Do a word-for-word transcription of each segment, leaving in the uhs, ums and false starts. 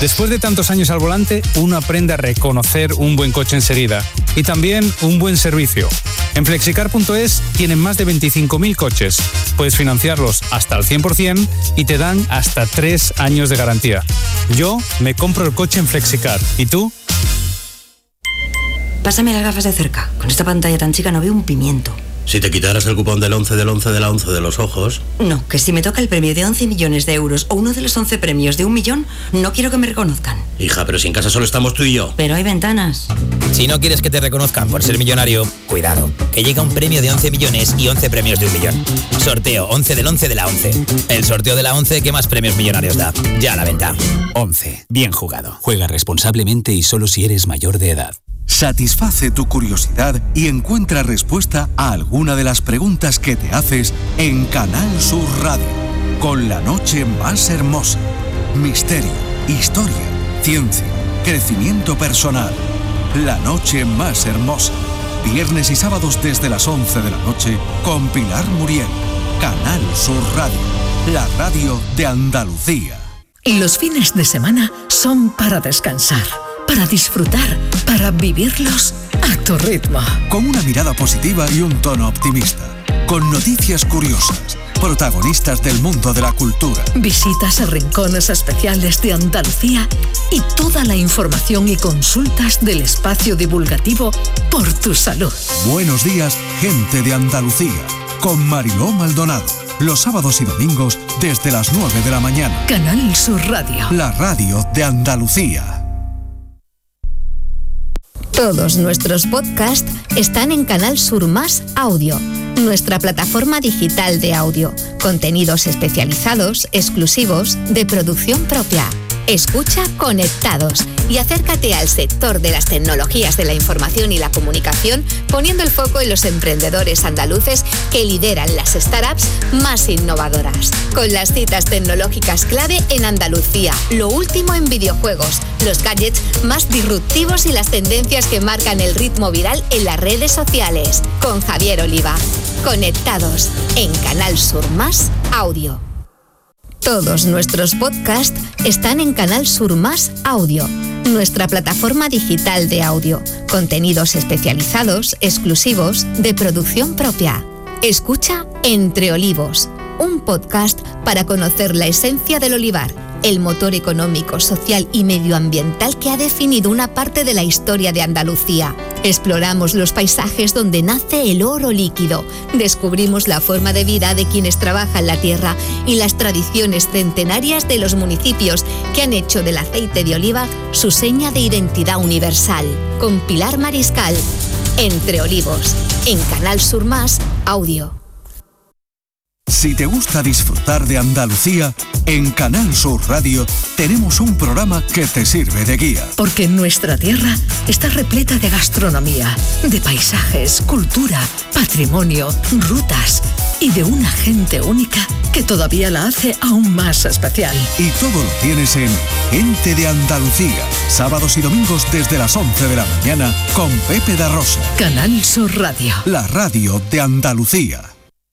Después de tantos años al volante, uno aprende a reconocer un buen coche enseguida y también un buen servicio. En flexicar punto es tienen más de veinticinco mil coches. Puedes financiarlos hasta el cien por ciento y te dan hasta tres años de garantía. Yo me compro el coche en Flexicar. ¿Y tú? Pásame las gafas de cerca. Con esta pantalla tan chica no veo un pimiento. Si te quitaras el cupón del once del once de la once de los ojos... No, que si me toca el premio de once millones de euros o uno de los once premios de un millón, no quiero que me reconozcan. Hija, pero si en casa solo estamos tú y yo. Pero hay ventanas. Si no quieres que te reconozcan por ser millonario, cuidado, que llega un premio de once millones y once premios de un millón. Sorteo once del once de la once. El sorteo de la once que más premios millonarios da. Ya a la venta. once. Bien jugado. Juega responsablemente y solo si eres mayor de edad. Satisface tu curiosidad y encuentra respuesta a alguna de las preguntas que te haces en Canal Sur Radio. Con la noche más hermosa. Misterio, historia, ciencia, crecimiento personal. La noche más hermosa. Viernes y sábados desde las once de la noche con Pilar Muriel. Canal Sur Radio. La radio de Andalucía. Los fines de semana son para descansar, para disfrutar, para vivirlos a tu ritmo. Con una mirada positiva y un tono optimista. Con noticias curiosas. Protagonistas del mundo de la cultura. Visitas a rincones especiales de Andalucía y toda la información y consultas del espacio divulgativo por tu salud. Buenos días, gente de Andalucía. Con Mariló Maldonado. Los sábados y domingos desde las nueve de la mañana. Canal Sur Radio. La radio de Andalucía. Todos nuestros podcasts están en Canal Sur Más Audio, nuestra plataforma digital de audio. Contenidos especializados, exclusivos, de producción propia. Escucha Conectados y acércate al sector de las tecnologías de la información y la comunicación, poniendo el foco en los emprendedores andaluces que lideran las startups más innovadoras. Con las citas tecnológicas clave en Andalucía, lo último en videojuegos, los gadgets más disruptivos y las tendencias que marcan el ritmo viral en las redes sociales. Con Javier Oliva. Conectados en Canal Sur Más Audio. Todos nuestros podcasts están en Canal Sur Más Audio, nuestra plataforma digital de audio. Contenidos especializados, exclusivos, de producción propia. Escucha Entre Olivos, un podcast para conocer la esencia del olivar, el motor económico, social y medioambiental que ha definido una parte de la historia de Andalucía. Exploramos los paisajes donde nace el oro líquido, descubrimos la forma de vida de quienes trabajan la tierra y las tradiciones centenarias de los municipios que han hecho del aceite de oliva su seña de identidad universal. Con Pilar Mariscal, Entre Olivos, en Canal Sur Más Audio. Si te gusta disfrutar de Andalucía, en Canal Sur Radio tenemos un programa que te sirve de guía. Porque nuestra tierra está repleta de gastronomía, de paisajes, cultura, patrimonio, rutas y de una gente única que todavía la hace aún más especial. Y todo lo tienes en Gente de Andalucía, sábados y domingos desde las once de la mañana con Pepe da Rosa. Canal Sur Radio. La radio de Andalucía.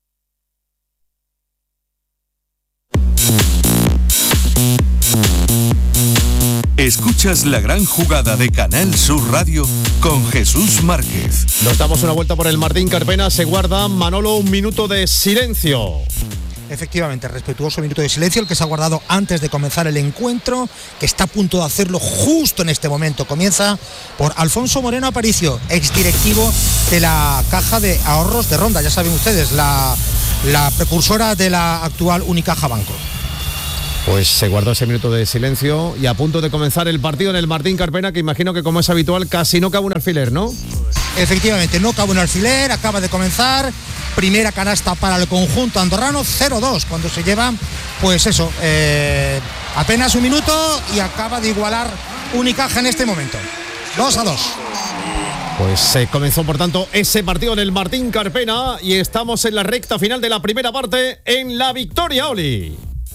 Escuchas La Gran Jugada de Canal Sur Radio con Jesús Márquez. Nos damos una vuelta por el Martín Carpena. Se guarda, Manolo, un minuto de silencio. Efectivamente, respetuoso minuto de silencio, el que se ha guardado antes de comenzar el encuentro, que está a punto de hacerlo justo en este momento. Comienza por Alfonso Moreno Aparicio, exdirectivo de la Caja de Ahorros de Ronda, ya saben ustedes, la, la precursora de la actual Unicaja Banco. Pues se guardó ese minuto de silencio y a punto de comenzar el partido en el Martín Carpena, que imagino que, como es habitual, casi no cabe un alfiler, ¿no? Efectivamente, no cabe un alfiler, acaba de comenzar. Primera canasta para el conjunto andorrano, cero dos, cuando se lleva, pues eso, eh, apenas un minuto y acaba de igualar Unicaja en este momento. dos a dos. Pues se comenzó, por tanto, ese partido en el Martín Carpena y estamos en la recta final de la primera parte en La Victoria, Oli.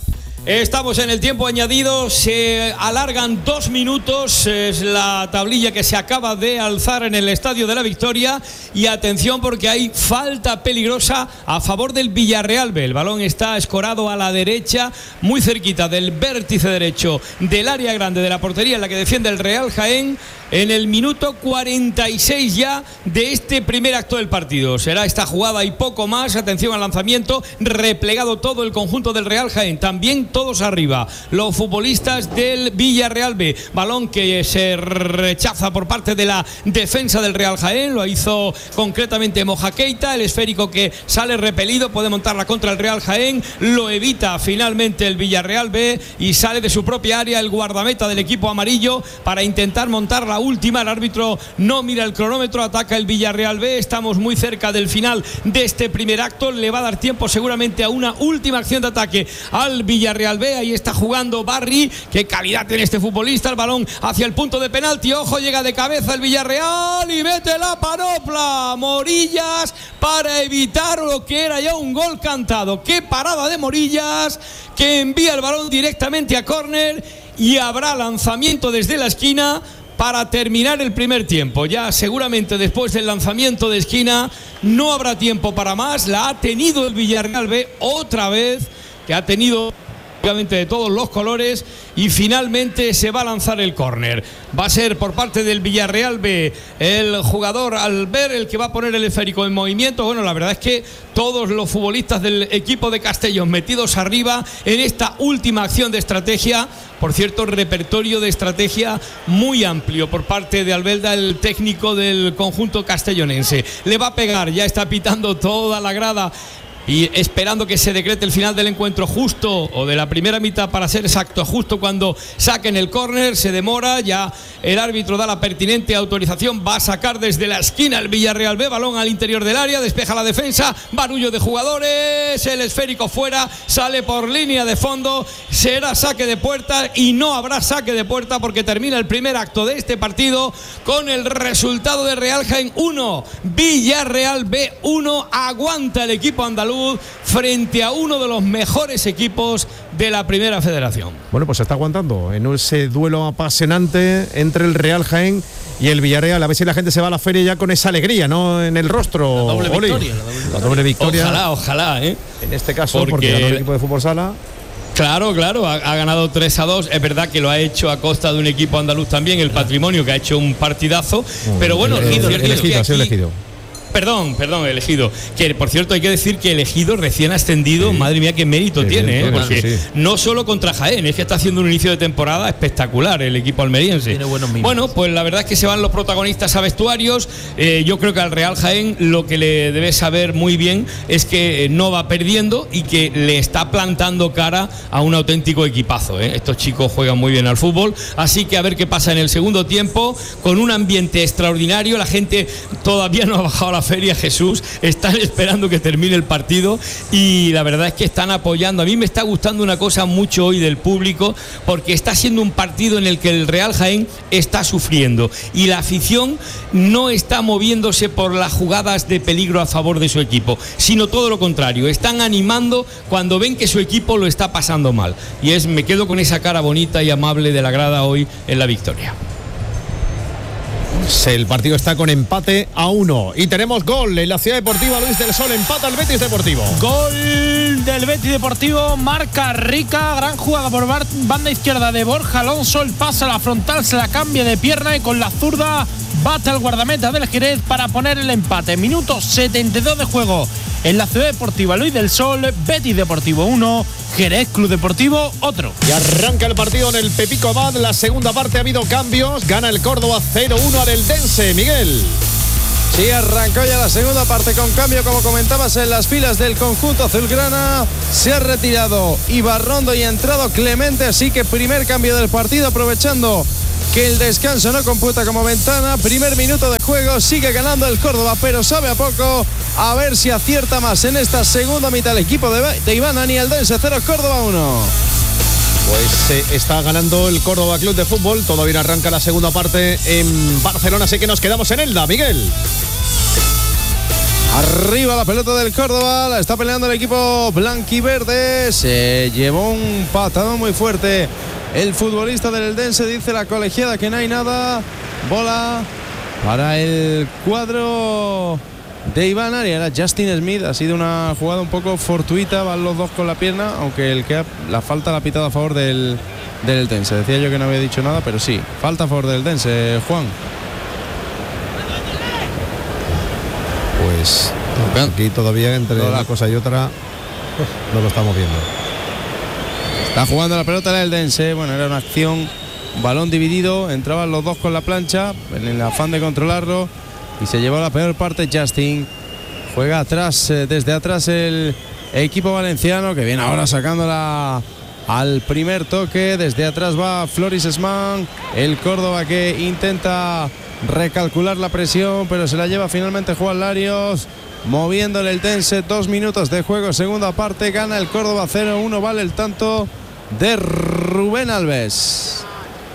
Estamos en el tiempo añadido, se alargan dos minutos, es la tablilla que se acaba de alzar en el Estadio de la Victoria y atención porque hay falta peligrosa a favor del Villarreal B. El balón está escorado a la derecha, muy cerquita del vértice derecho del área grande de la portería en la que defiende el Real Jaén. En el minuto cuarenta y seis ya de este primer acto del partido. Será esta jugada y poco más. Atención al lanzamiento. Replegado todo el conjunto del Real Jaén. También todos arriba. Los futbolistas del Villarreal B. Balón que se rechaza por parte de la defensa del Real Jaén. Lo hizo concretamente Moja Keita. El esférico que sale repelido. Puede montarla contra el Real Jaén. Lo evita finalmente el Villarreal B. Y sale de su propia área el guardameta del equipo amarillo para intentar montar la última. El árbitro no mira el cronómetro, ataca el Villarreal B. Estamos muy cerca del final de este primer acto. Le va a dar tiempo seguramente a una última acción de ataque al Villarreal B. Ahí está jugando Barry. Qué calidad tiene este futbolista. El balón hacia el punto de penalti. Ojo, llega de cabeza el Villarreal y mete la panopla. Morillas para evitar lo que era ya un gol cantado. Qué parada de Morillas, que envía el balón directamente a córner y habrá lanzamiento desde la esquina para terminar el primer tiempo. Ya seguramente después del lanzamiento de esquina no habrá tiempo para más. La ha tenido el Villarreal B otra vez, que ha tenido de todos los colores, y finalmente se va a lanzar el córner. Va a ser por parte del Villarreal B el jugador Albert el que va a poner el esférico en movimiento. Bueno, la verdad es que todos los futbolistas del equipo de Castellón metidos arriba en esta última acción de estrategia. Por cierto, repertorio de estrategia muy amplio por parte de Albelda, el técnico del conjunto castellonense. Le va a pegar, ya está pitando toda la grada y esperando que se decrete el final del encuentro justo, o de la primera mitad para ser exacto, justo cuando saquen el córner. Se demora, ya el árbitro da la pertinente autorización, va a sacar desde la esquina el Villarreal B, balón al interior del área, despeja la defensa, barullo de jugadores, el esférico fuera, sale por línea de fondo, será saque de puerta y no habrá saque de puerta porque termina el primer acto de este partido con el resultado de Real Jaén uno, Villarreal B uno. Aguanta el equipo andaluz frente a uno de los mejores equipos de la Primera Federación. Bueno, pues se está aguantando en ese duelo apasionante entre el Real Jaén y el Villarreal. A ver si la gente se va a la feria ya con esa alegría, ¿no? En el rostro. La doble Oli. victoria. La doble, la doble victoria. Ojalá, ojalá, ¿eh? En este caso, porque, porque ganó el equipo de fútbol sala. Claro, claro, ha, ha ganado tres a dos. Es verdad que lo ha hecho a costa de un equipo andaluz también, el Patrimonio, que ha hecho un partidazo. No, pero bueno, el, el, el, el elegido, ha sido elegido. Perdón, perdón, elegido. Que por cierto hay que decir que elegido recién ascendido, sí. Madre mía, qué mérito sí, tiene, ¿eh? Porque sí, sí. no solo contra Jaén, es que está haciendo un inicio de temporada espectacular el equipo almeriense. Tiene buenos mimos. Bueno, pues la verdad es que se van los protagonistas a vestuarios. Eh, yo creo que al Real Jaén lo que le debe saber muy bien es que no va perdiendo y que le está plantando cara a un auténtico equipazo, ¿eh? Estos chicos juegan muy bien al fútbol, así que a ver qué pasa en el segundo tiempo, con un ambiente extraordinario. La gente todavía no ha bajado la feria, Jesús, están esperando que termine el partido y la verdad es que están apoyando. A mí me está gustando una cosa mucho hoy del público, porque está siendo un partido en el que el Real Jaén está sufriendo y la afición no está moviéndose por las jugadas de peligro a favor de su equipo, sino todo lo contrario, están animando cuando ven que su equipo lo está pasando mal, y es, me quedo con esa cara bonita y amable de la grada hoy en la victoria. El partido está con empate a uno y tenemos gol en la Ciudad Deportiva Luis del Sol. Empata el Betis Deportivo. Gol del Betis Deportivo, marca Rica, gran jugada por banda izquierda de Borja Alonso. El pase a la frontal, se la cambia de pierna y con la zurda bate al guardameta del Jerez para poner el empate. Minuto setenta y dos de juego en la Ciudad Deportiva Luis del Sol. Betis Deportivo uno, Jerez Club Deportivo otro. Y arranca el partido en el Pepico Abad. La segunda parte ha habido cambios. Gana el Córdoba cero uno al Eldense. Miguel. Sí, arrancó ya la segunda parte con cambio, como comentabas, en las filas del conjunto azulgrana. Se ha retirado Ibarrondo y ha entrado Clemente, así que primer cambio del partido, aprovechando que el descanso no computa como ventana. Primer minuto de juego, sigue ganando el Córdoba, pero sabe a poco. A ver si acierta más en esta segunda mitad el equipo de, de Iván Ani. Eldense cero, Córdoba uno. Pues eh, está ganando el Córdoba Club de Fútbol. Todavía arranca la segunda parte en Barcelona, así que nos quedamos en Elda, Miguel. Arriba la pelota del Córdoba, la está peleando el equipo blanquiverde. Se llevó un patadón muy fuerte el futbolista del Eldense, dice la colegiada que no hay nada. Bola para el cuadro de Iván Arias. Era Justin Smith. Ha sido una jugada un poco fortuita, van los dos con la pierna, aunque el que ha, la falta la ha pitado a favor del, del Eldense. Decía yo que no había dicho nada, pero sí, falta a favor del Eldense, Juan. Pues aquí todavía entre Hola. una cosa y otra no lo estamos viendo. Está jugando la pelota el Eldense. Bueno, era una acción, balón dividido, entraban los dos con la plancha en el afán de controlarlo y se llevó la peor parte Justin. Juega atrás, eh, desde atrás el equipo valenciano, que viene ahora sacándola al primer toque. Desde atrás va Floris Esman, el Córdoba, que intenta recalcular la presión, pero se la lleva finalmente Juan Larios, moviéndole el Eldense. Dos minutos de juego, segunda parte, gana el Córdoba cero uno, vale el tanto de Rubén Alves.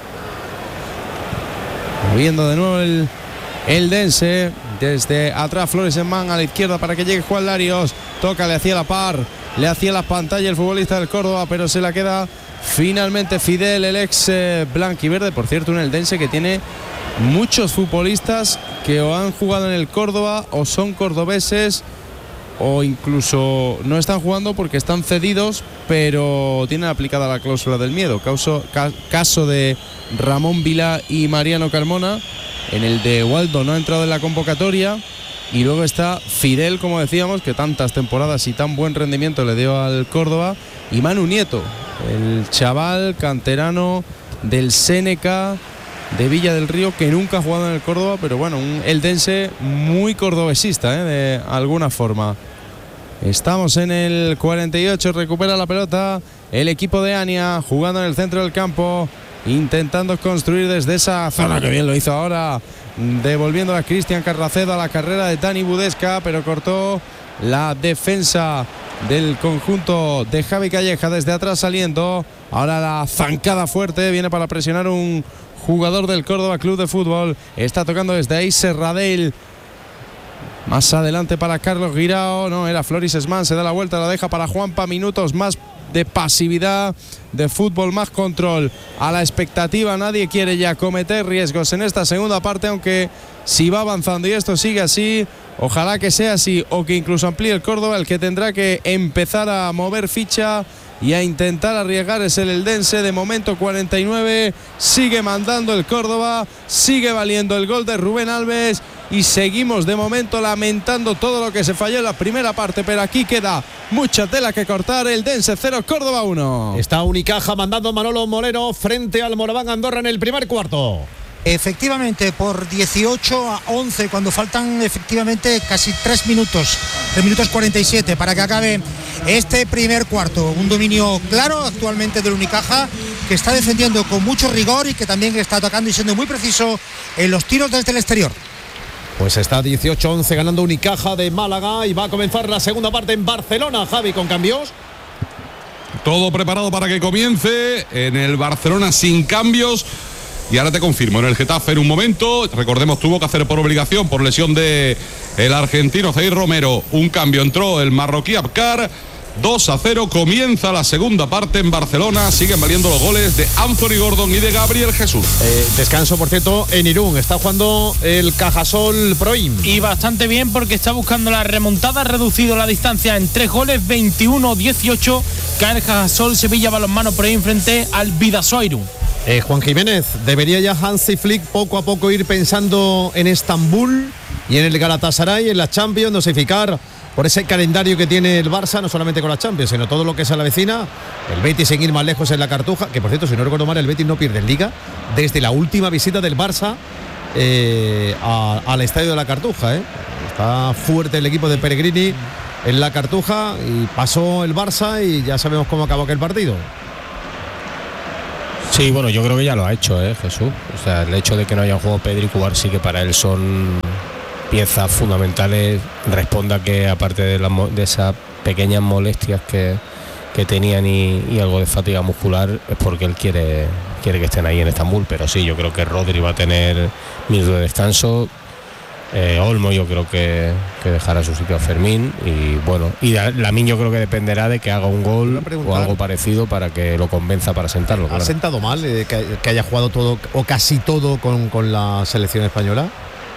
Moviendo de nuevo el Eldense, desde atrás Floris Esman a la izquierda para que llegue Juan Larios, toca, le hacía la par, le hacía la pantalla el futbolista del Córdoba, pero se la queda finalmente Fidel, el ex eh, blanquiverde. Por cierto, un Eldense que tiene muchos futbolistas que o han jugado en el Córdoba o son cordobeses o incluso no están jugando porque están cedidos, pero tienen aplicada la cláusula del miedo. Caso, ca, caso de Ramón Vila y Mariano Carmona. En el de Waldo no ha entrado en la convocatoria. Y luego está Fidel, como decíamos, que tantas temporadas y tan buen rendimiento le dio al Córdoba. Y Manu Nieto, el chaval canterano del Séneca de Villa del Río, que nunca ha jugado en el Córdoba, pero bueno, un eldense muy cordobesista, ¿eh? De alguna forma. Estamos en el cuarenta y ocho, recupera la pelota el equipo de Ania, jugando en el centro del campo, intentando construir desde esa zona, que bien lo hizo ahora, devolviendo a Cristian Carracedo a la carrera de Dani Budesca, pero cortó la defensa del conjunto de Javi Calleja desde atrás saliendo. Ahora la zancada fuerte viene para presionar un jugador del Córdoba Club de Fútbol. Está tocando desde ahí Serradell. Más adelante para Carlos Guirao. No, era Floris Esman. Se da la vuelta, la deja para Juanpa. Minutos más de pasividad, de fútbol, más control. A la expectativa, nadie quiere ya cometer riesgos en esta segunda parte, aunque si va avanzando y esto sigue así, ojalá que sea así, o que incluso amplíe el Córdoba. El que tendrá que empezar a mover ficha y a intentar arriesgar es el eldense. De momento cuarenta y nueve, sigue mandando el Córdoba, sigue valiendo el gol de Rubén Alves y seguimos de momento lamentando todo lo que se falló en la primera parte, pero aquí queda mucha tela que cortar. Eldense cero, Córdoba uno. Está Unicaja mandando Manolo Molero frente al Moraván Andorra en el primer cuarto. Efectivamente, por dieciocho a once, cuando faltan efectivamente casi tres minutos, tres minutos cuarenta y siete para que acabe este primer cuarto. Un dominio claro actualmente del Unicaja, que está defendiendo con mucho rigor y que también está atacando y siendo muy preciso en los tiros desde el exterior. Pues está dieciocho a once ganando Unicaja de Málaga y va a comenzar la segunda parte en Barcelona, Javi, con cambios. Todo preparado para que comience en el Barcelona sin cambios. Y ahora te confirmo, en el Getafe en un momento, recordemos, tuvo que hacer por obligación, por lesión de el argentino Zaire Romero, un cambio, entró el marroquí Abkar. Dos a cero, comienza la segunda parte en Barcelona. Siguen valiendo los goles de Anthony Gordon y de Gabriel Jesús. Eh, descanso, por cierto, en Irún. Está jugando el Cajasol Proim. Y bastante bien, porque está buscando la remontada. Ha reducido la distancia en tres goles, veintiuno dieciocho. Cae el Cajasol Sevilla Balonmano Proim frente al Vidasoa Irún. Eh, Juan Jiménez, ¿debería ya Hansi Flick poco a poco ir pensando en Estambul y en el Galatasaray, en la Champions, dosificar por ese calendario que tiene el Barça, no solamente con la Champions, sino todo lo que es a la vecina? El Betis sin ir más lejos en la Cartuja, que por cierto, si no recuerdo mal, el Betis no pierde en Liga desde la última visita del Barça eh, a, al estadio de la Cartuja. Eh. Está fuerte el equipo de Pellegrini en la Cartuja y pasó el Barça y ya sabemos cómo acabó aquel partido. Sí, bueno, yo creo que ya lo ha hecho, ¿eh, Jesús? O sea, el hecho de que no hayan jugado Pedri y Cubar sí que para él son piezas fundamentales. Responda que aparte de, la, de esas pequeñas molestias que, que tenían y, y algo de fatiga muscular, es porque él quiere, quiere que estén ahí en Estambul. Pero sí, yo creo que Rodri va a tener minutos de descanso. Eh, Olmo yo creo que, que dejará su sitio a Fermín y bueno, y Lamín yo creo que dependerá de que haga un gol o algo parecido para que lo convenza para sentarlo. ¿Ha claro. sentado mal eh, que, que haya jugado todo o casi todo con, con la selección española?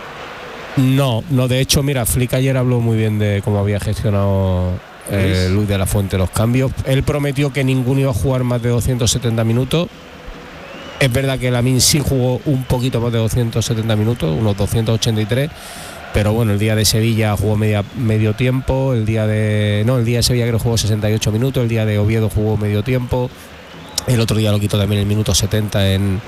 No, no, de hecho, mira, Flick ayer habló muy bien de cómo había gestionado eh, Luis de la Fuente los cambios. Él prometió que ninguno iba a jugar más de doscientos setenta minutos. Es verdad que Lamín sí jugó un poquito más de doscientos setenta minutos, unos doscientos ochenta y tres, pero bueno, el día de Sevilla jugó media, medio tiempo, el día de no, el día de Sevilla creo que jugó sesenta y ocho minutos, el día de Oviedo jugó medio tiempo, el otro día lo quitó también el minuto setenta en,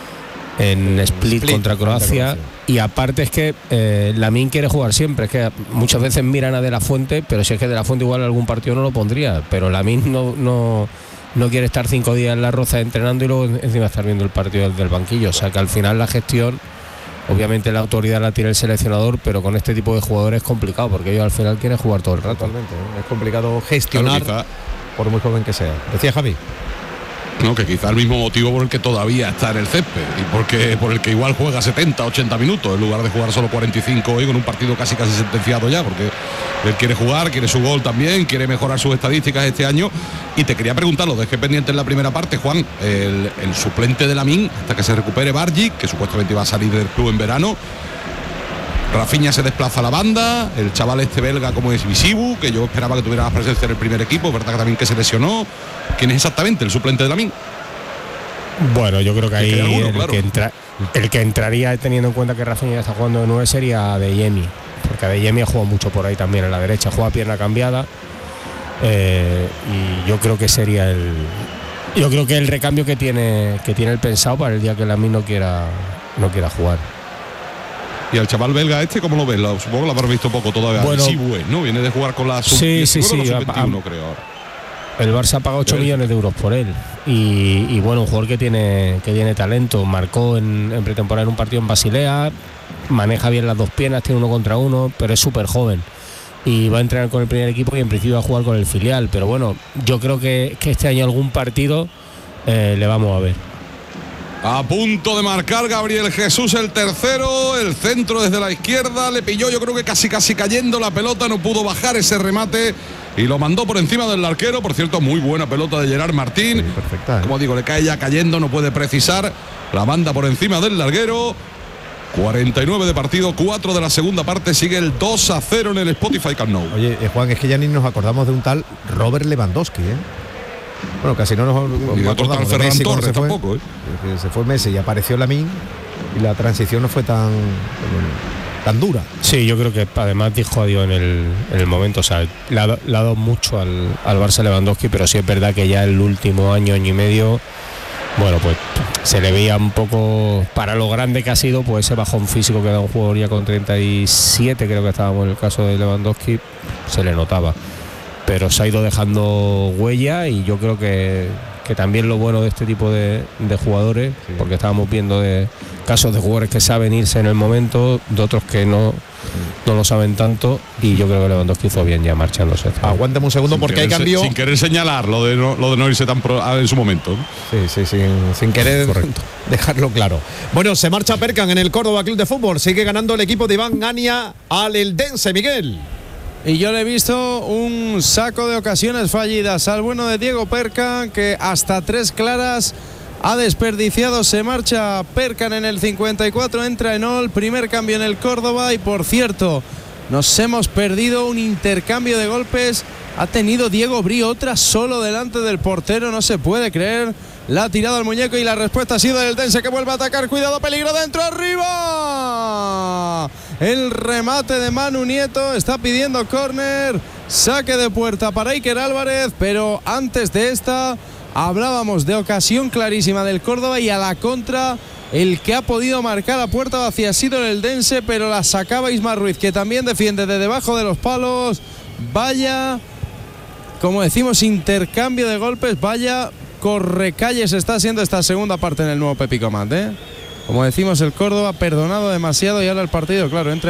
en Split, Split contra Croacia, contra Croacia. Y aparte es que eh, Lamín quiere jugar siempre, es que muchas veces miran a De la Fuente, pero si es que De la Fuente igual algún partido no lo pondría, pero Lamín no... no no quiere estar cinco días en la Roza entrenando y luego encima estar viendo el partido desde el banquillo. O sea que al final la gestión, obviamente la autoridad la tiene el seleccionador, pero con este tipo de jugadores es complicado porque ellos al final quieren jugar todo el rato. Totalmente, ¿eh? Es complicado gestionar, claro, por muy joven que sea. Decía Javi. No, que quizá el mismo motivo por el que todavía está en el césped y porque por el que igual juega setenta, ochenta minutos en lugar de jugar solo cuarenta y cinco hoy con un partido casi casi sentenciado ya, porque él quiere jugar, quiere su gol también, quiere mejorar sus estadísticas este año. Y te quería preguntar, lo dejé pendiente en la primera parte, Juan, el, el suplente de Lamín hasta que se recupere Bargic, que supuestamente iba a salir del club en verano. Rafinha se desplaza a la banda, el chaval este belga como es Visibu, que yo esperaba que tuviera más presencia en el primer equipo, verdad que también que se lesionó. ¿Quién es exactamente el suplente de Lamín? Bueno, yo creo que ahí alguno, el, claro. que entra, el que entraría teniendo en cuenta que Rafinha ya está jugando de nueve sería Adeyemi, porque Adeyemi ha jugado mucho por ahí también en la derecha, juega pierna cambiada eh, y yo creo que sería el yo creo que el recambio que tiene que tiene el pensado para el día que Lamín no quiera no quiera jugar. Y al chaval belga este, ¿cómo lo ves? Lo, supongo que lo habrás visto poco todavía. Bueno, sí, bueno, ¿no? Viene de jugar con la sub sí, sí, sí, sub veintiuno, creo ahora. El Barça paga ocho millones de euros por él y, y bueno, un jugador que tiene que tiene talento, marcó en, en pretemporada en un partido en Basilea, maneja bien las dos piernas, tiene uno contra uno, pero es súper joven y va a entrenar con el primer equipo y en principio va a jugar con el filial, pero bueno, yo creo que, que este año algún partido eh, le vamos a ver. A punto de marcar Gabriel Jesús el tercero, el centro desde la izquierda, le pilló yo creo que casi casi cayendo la pelota, no pudo bajar ese remate y lo mandó por encima del larguero, por cierto muy buena pelota de Gerard Martín, sí, perfecta, ¿eh? Como digo, le cae ya cayendo, no puede precisar, la manda por encima del larguero. cuarenta y nueve de partido, cuatro de la segunda parte, sigue el dos a cero en el Spotify Camp Nou. Oye, eh, Juan, es que ya ni nos acordamos de un tal Robert Lewandowski, ¿eh? Bueno, casi no nos, nos y de otro tal Ferran Torres se tampoco, ¿eh? Se fue Messi y apareció Lamín y la transición no fue tan tan dura. Sí, yo creo que además dijo adiós en el, en el momento, o sea, le ha, le ha dado mucho al, al Barça Lewandowski, pero sí es verdad que ya el último año, año y medio, bueno, pues se le veía un poco, para lo grande que ha sido, pues ese bajón físico que da un jugador ya con treinta y siete, creo que estábamos en el caso de Lewandowski, se le notaba. Pero se ha ido dejando huella y yo creo que, que también lo bueno de este tipo de, de jugadores, sí, porque estábamos viendo de casos de jugadores que saben irse en el momento, de otros que no, no lo saben tanto, y yo creo que Lewandowski hizo bien ya marchándose. Aguántame un segundo, sin porque hay cambio. Sin querer señalar lo de no, lo de no irse tan pro, en su momento. Sí, sí, sí, sin querer Correcto. dejarlo claro. Bueno, se marcha Perkan en el Córdoba Club de Fútbol, sigue ganando el equipo de Iván Ania al Eldense, Miguel. Y yo le he visto un saco de ocasiones fallidas al bueno de Diego Perkan, que hasta tres claras ha desperdiciado. Se marcha Perkan en el cincuenta y cuatro, entra Enol, primer cambio en el Córdoba. Y por cierto, nos hemos perdido un intercambio de golpes. Ha tenido Diego Brío otra solo delante del portero, no se puede creer. La ha tirado al muñeco y la respuesta ha sido del Eldense, que vuelve a atacar. Cuidado, peligro dentro, arriba. El remate de Manu Nieto, está pidiendo córner, saque de puerta para Iker Álvarez, pero antes de esta hablábamos de ocasión clarísima del Córdoba y a la contra el que ha podido marcar a puerta vacía ha sido el Eldense, pero la sacaba Isma Ruiz, que también defiende de debajo de los palos. Vaya, como decimos, intercambio de golpes, vaya correcalles está siendo esta segunda parte en el nuevo Pepi Comat, ¿eh? Como decimos, el Córdoba perdonado demasiado y ahora el partido, claro, entre